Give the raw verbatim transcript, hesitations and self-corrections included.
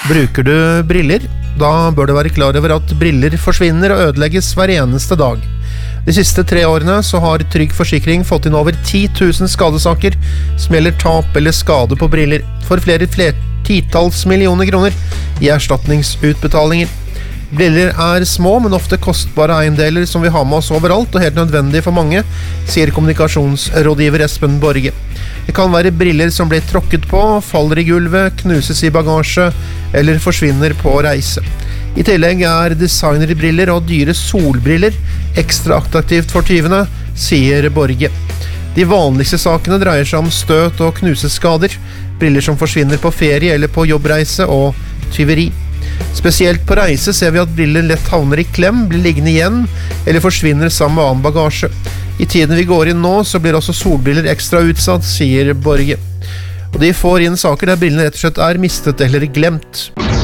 Bruker du briller? Da bør du være klar over at briller forsvinner og ødelegges hver eneste dag. De siste tre årene så har Trygg Forsikring fått inn over ti tusen skadesaker som gjelder tap eller skade på briller, for flere, flere titalls millioner kroner i erstatningsutbetalinger. Briller er små, men ofte kostbare eiendeler som vi har med oss overalt og helt nødvendig for mange, sier kommunikasjonsrådgiver Espen Borge. Det kan være briller som blir tråkket på, faller i gulvet, knuses i bagasje eller forsvinner på reise. I tillegg er designerbriller og dyre solbriller ekstra attraktivt for tyvene, sier Borge. De vanligste sakene dreier seg om støt og knuseskader, briller som forsvinner på ferie eller på jobbreise og tyveri. Spesielt på reise ser vi at briller lett havner i klem, blir liggende igjen eller forsvinner sammen med annen bagasje. I tiden vi går inn nå så blir også solbriller ekstra utsatt, sier Borge. Og de får inn saker der brillene rett og slett er mistet eller glemt.